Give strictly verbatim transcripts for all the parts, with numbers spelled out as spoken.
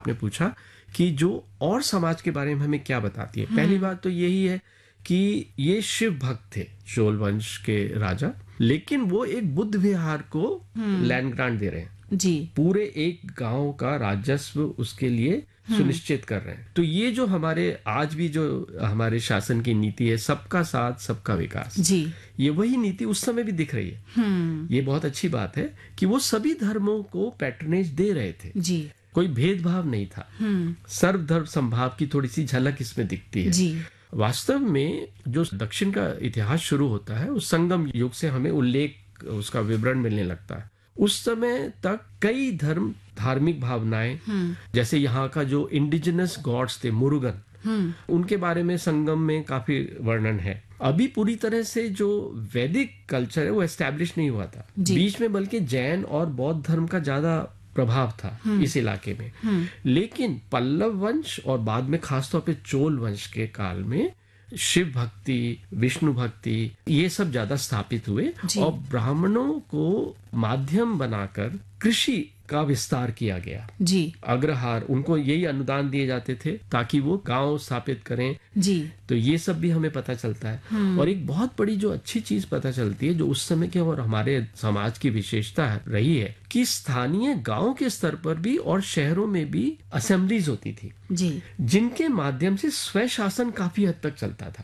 आपने पूछा कि जो और समाज के बारे में हमें क्या बताती है। पहली बात तो यही है कि ये शिव भक्त थे, चोल वंश के राजा, लेकिन वो एक बुद्ध विहार को लैंड ग्रांट दे रहे हैं जी। पूरे एक गांव का राजस्व उसके लिए सुनिश्चित कर रहे हैं। तो ये जो हमारे आज भी जो हमारे शासन की नीति है, सबका साथ सबका विकास जी, ये वही नीति उस समय भी दिख रही है। ये बहुत अच्छी बात है कि वो सभी धर्मों को पैट्रनेज दे रहे थे जी, कोई भेदभाव नहीं था। सर्वधर्म संभाव की थोड़ी सी झलक इसमें दिखती है। जी। वास्तव में जो दक्षिण का इतिहास शुरू होता है उस संगम युग से हमें उल्लेख उसका विवरण मिलने लगता है। उस समय तक कई धर्म धार्मिक भावनाएं, जैसे यहाँ का जो इंडिजिनस गॉड्स थे मुरुगन, उनके बारे में संगम में काफी वर्णन है। अभी पूरी तरह से जो वैदिक कल्चर है वो एस्टैब्लिश नहीं हुआ था बीच में, बल्कि जैन और बौद्ध धर्म का ज्यादा प्रभाव था इस इलाके में। लेकिन पल्लव वंश और बाद में खासतौर पे चोल वंश के काल में शिव भक्ति, विष्णु भक्ति, ये सब ज्यादा स्थापित हुए और ब्राह्मणों को माध्यम बनाकर कृषि का विस्तार किया गया। जी, अग्रहार उनको यही अनुदान दिए जाते थे ताकि वो गांव स्थापित करें। जी। तो ये सब भी हमें पता चलता है। और एक बहुत बड़ी जो अच्छी चीज पता चलती है जो उस समय के और हमारे समाज की विशेषता रही है कि स्थानीय गांव के स्तर पर भी और शहरों में भी असेंबलीज होती थी जी, जिनके माध्यम से स्वशासन काफी हद तक चलता था।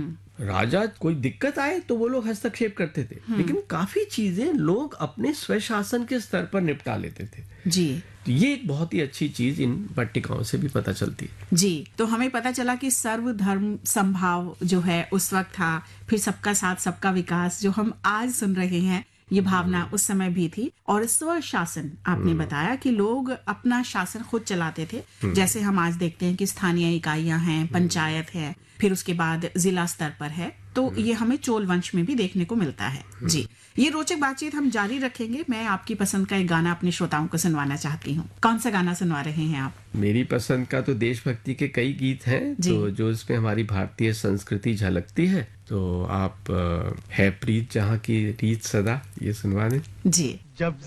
राजा कोई दिक्कत आए तो वो लोग हस्तक्षेप करते थे, लेकिन काफी चीजें लोग अपने स्वशासन के स्तर पर निपटा लेते थे। जी। तो ये एक बहुत ही अच्छी चीज इन पट्टिकाओं से भी पता चलती है। जी, तो हमें पता चला कि सर्वधर्म संभाव जो है उस वक्त था, फिर सबका साथ सबका विकास जो हम आज सुन रहे हैं, ये भावना उस समय भी थी। और स्वशासन आपने बताया कि लोग अपना शासन खुद चलाते थे, जैसे हम आज देखते हैं कि स्थानीय इकाइयां हैं, पंचायत है, फिर उसके बाद जिला स्तर पर है। तो ये हमें चोल वंश में भी देखने को मिलता है। जी, ये रोचक बातचीत हम जारी रखेंगे। मैं आपकी पसंद का एक गाना अपने श्रोताओं को सुनवाना चाहती हूँ। कौन सा गाना सुनवा रहे हैं आप? मेरी पसंद का तो देशभक्ति के कई गीत हैं, तो जो इसमें हमारी भारतीय संस्कृति झलकती है। तो आप है प्रीत जहाँ की रीत सदा, ये सुनवा दें। जी। जब